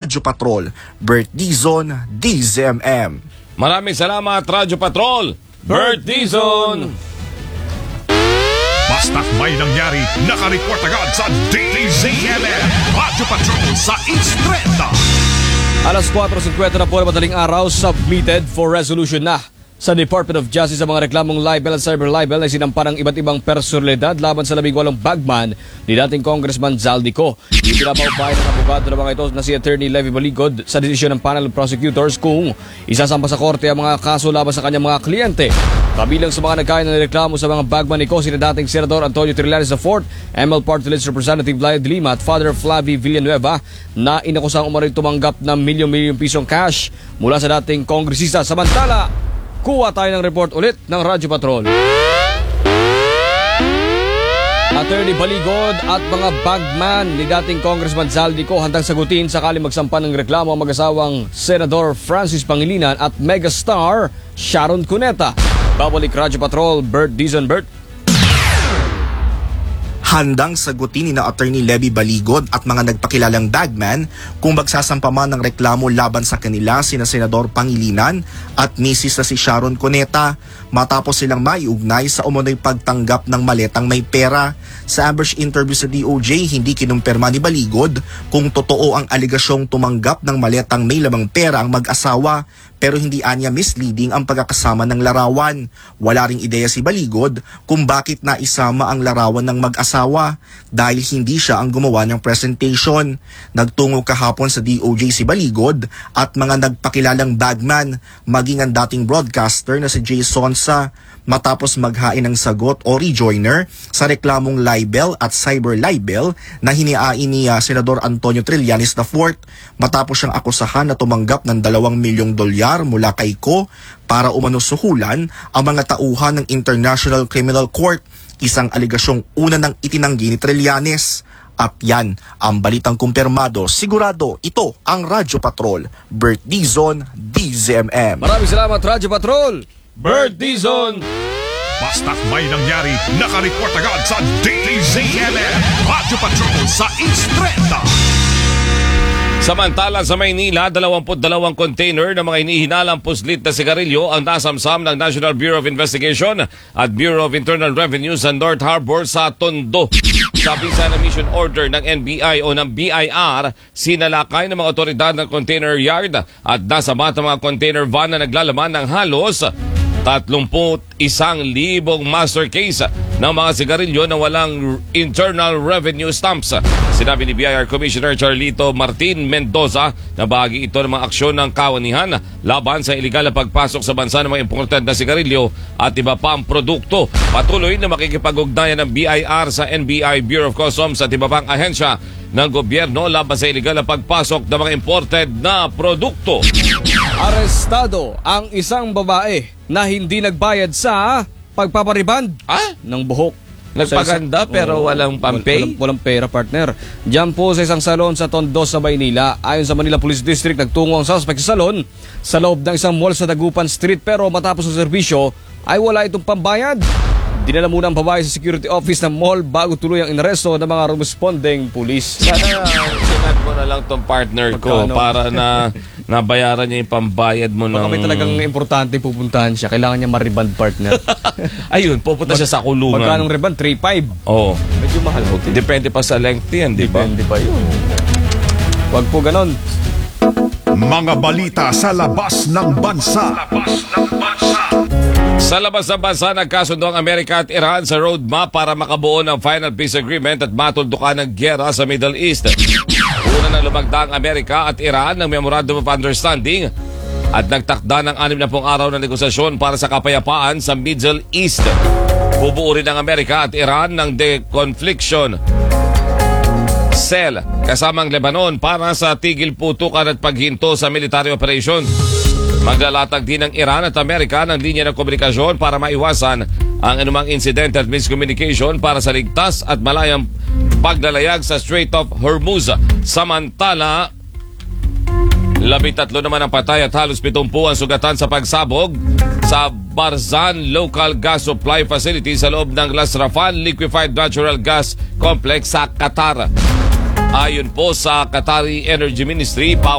Radyo Patrol, Bert Dizon, DZMM. Maraming salamat, Radyo Patrol, Bert Dizon. Basta't may nangyari, nakareport agad sa DZMM, Radyo Patrol sa Instreta. Alas 4:50 na po na madaling araw, submitted for resolution na sa Department of Justice sa mga reklamong libel at cyber libel na sinampa ng iba't ibang personalidad laban sa 18 bagman ni dating Congressman Zaldico. Ipinapaubaya ng abogado ng mga ito na si Attorney Levy Baligod sa desisyon ng panel of prosecutors kung isasampa sa korte ang mga kaso laban sa kanyang mga kliyente. Kabilang sa mga nagkain ng reklamo sa mga bagman ni sina dating Senador Antonio Trillanes IV, ML Party List Representative Laia de Lima at Father Flavie Villanueva na inakusang umaring tumanggap ng milyon-milyong pisong cash mula sa dating kongresista. Samantala, kuha tayo ng report ulit ng Radyo Patrol. Attorney Baligod at mga bagman ni dating Congressman Zaldico handang sagutin sakali magsampa ng reklamo ang mag-asawang Senador Francis Pangilinan at megastar Sharon Cuneta. Babalik Radyo Patrol, Bert Dizon. Bert. Handang sagutin ni na Attorney Levy Baligod at mga nagpakilalang bagman kung magsasampa man ng reklamo laban sa kanila sina Senador Pangilinan at Mrs. na si Sharon Cuneta matapos silang maiugnay sa umunoy pagtanggap ng maletang may pera. Sa ambush interview sa DOJ, hindi kinumpirma ni Baligod kung totoo ang aligasyong tumanggap ng maletang may lamang pera ang mag-asawa, pero hindi anya misleading ang pagkakasama ng larawan. Wala ring ideya si Baligod kung bakit naisama ang larawan ng mag-asawa dahil hindi siya ang gumawa ng presentation. Nagtungo kahapon sa DOJ si Baligod at mga nagpakilalang bagman, maging ang dating broadcaster na si Jay Sonsa, matapos maghain ng sagot o rejoiner sa reklamong libel at cyber libel na hiniain ni Senador Antonio Trillanes IV matapos siyang akusahan na tumanggap ng $2 milyong mula kay Ko para umanusuhulan ang mga tauhan ng International Criminal Court, isang aligasyong una nang itinanggi ni Trillanes. At yan ang balitang kumpirmado. Sigurado ito ang Radyo Patrol. Bert Dizon, DZMM. Maraming salamat, Radyo Patrol, Bert Dizon. Basta't may nangyari, nakareport agad sa DZMM, Radyo Patrol sa Instreta. Samantala sa Maynila, 22 container ng mga hinihinalang puslit na sigarilyo ang nasamsam ng National Bureau of Investigation at Bureau of Internal Revenue sa North Harbor sa Tondo. Sabi sa mission order ng NBI o ng BIR, sinalakay ng mga otoridad ng container yard at nasabat ang mga container van na naglalaman ng halos 31,000 master case ng mga sigarilyo na walang Internal Revenue stamps. Sinabi ni BIR Commissioner Charlito Martin Mendoza na bahagi ito ng mga aksyon ng kawanihan laban sa iligal na pagpasok sa bansa ng mga imported na sigarilyo at iba pang produkto. Patuloy na makikipag-ugnayan ng BIR sa NBI, Bureau of Customs at iba pang ahensya ng gobyerno laban sa iligal na pagpasok ng mga imported na produkto. Arestado ang isang babae na hindi nagbayad sa pagpapariband ng buhok. Nagpaganda pero walang pampay? Walang pera, partner. Diyan po sa isang salon sa Tondo sa Maynila. Ayon sa Manila Police District, nagtungo ang suspect sa salon sa loob ng isang mall sa Dagupan Street, pero matapos ang serbisyo ay wala itong pambayad. Dinala muna ang babae sa security office ng mall bago tuloy ang inaresto ng mga responding pulis. Sana sinad mo na lang tong partner ko para na nabayaran niya yung pambayad mo ng... Baka may talagang importante pupuntahan siya. Kailangan niya ma-reband, partner. Ayun, pupunta siya sa kulungan. Magkanong reband? 3,500. Oo. Medyo mahal. Depende pa sa length yan, di ba? Depende pa yun. Wag po ganon. Mga balita sa labas ng bansa. Sa labas ng bansa, nagkasundo ang Amerika at Iran sa roadmap para makabuo ng final peace agreement at matuldukan ng gyera sa Middle East. Una nang lumagda ang Amerika at Iran ng Memorandum of Understanding at nagtakda ng 60 araw na negosasyon para sa kapayapaan sa Middle East. Bubuo rin ang Amerika at Iran ng deconfliction cell kasamang Lebanon para sa tigil putukan at paghinto sa military operation. Maglalatag din ng Iran at Amerika ng linya ng komunikasyon para maiwasan ang anumang incident at miscommunication para sa ligtas at malayang paglalayag sa Strait of Hormuz. Samantala, 13 naman ang patay at halos 70 ang sugatan sa pagsabog sa Barzan Local Gas Supply Facility sa loob ng Las Rafal Liquefied Natural Gas Complex sa Qatar. Ayon po sa Qatari Energy Ministry,